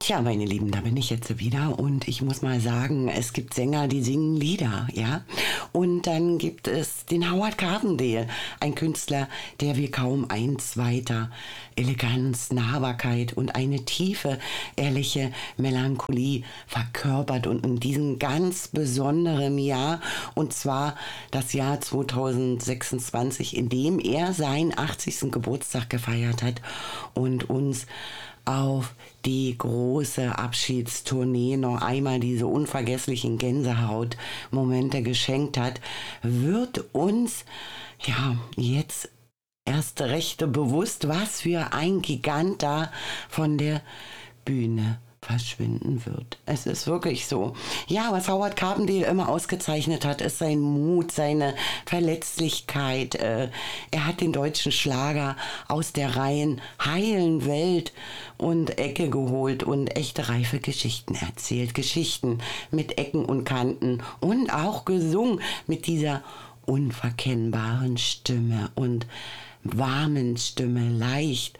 Tja, meine Lieben, da bin ich jetzt wieder und ich muss mal sagen, es gibt Sänger, die singen Lieder, ja. Und dann gibt es den Howard Carpendale, ein Künstler, der wie kaum ein zweiter Eleganz, Nahbarkeit und eine tiefe, ehrliche Melancholie verkörpert und in diesem ganz besonderen Jahr, und zwar das Jahr 2026, in dem er seinen 80. Geburtstag gefeiert hat und uns auf die große Abschiedstournee noch einmal diese unvergesslichen Gänsehautmomente geschenkt hat, wird uns ja jetzt erst recht bewusst, was für ein Gigant da von der Bühne verschwinden wird. Es ist wirklich so. Ja, was Howard Carpendale immer ausgezeichnet hat, ist sein Mut, seine Verletzlichkeit. Er hat den deutschen Schlager aus der rein heilen Welt und Ecke geholt und echte reife Geschichten erzählt. Geschichten mit Ecken und Kanten und auch gesungen mit dieser unverkennbaren Stimme und warmen Stimme, leicht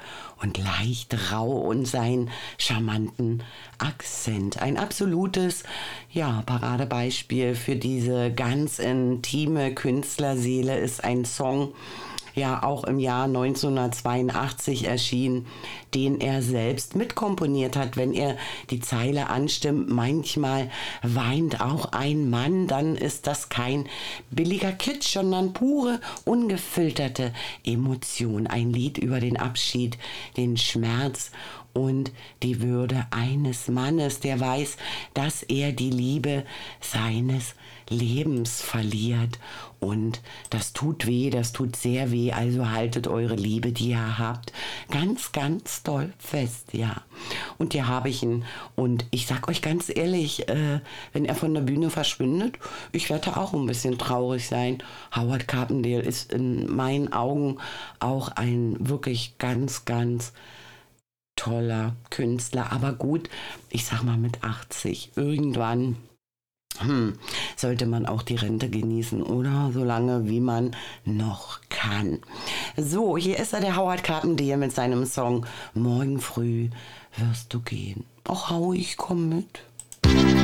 rau und seinen charmanten Akzent. Ein absolutes, ja, Paradebeispiel für diese ganz intime Künstlerseele ist ein Song, ja auch im Jahr 1982 erschienen, den er selbst mitkomponiert hat. Wenn er die Zeile anstimmt, manchmal weint auch ein Mann, dann ist das kein billiger Kitsch, sondern pure, ungefilterte Emotion. Ein Lied über den Abschied, den Schmerz und die Würde eines Mannes, der weiß, dass er die Liebe seines Lebens verliert. Und das tut weh, das tut sehr weh. Also haltet eure Liebe, die ihr habt, ganz, ganz doll fest, ja. Und hier habe ich ihn. Und ich sag euch ganz ehrlich, wenn er von der Bühne verschwindet, ich werde auch ein bisschen traurig sein. Howard Carpendale ist in meinen Augen auch ein wirklich ganz, ganz toller Künstler. Aber gut, ich sag mal mit 80 irgendwann sollte man auch die Rente genießen, oder? Solange wie man noch kann. So, hier ist er, der Howard Carpendale mit seinem Song Morgen früh wirst du gehen. Och, Howie, ich komm mit.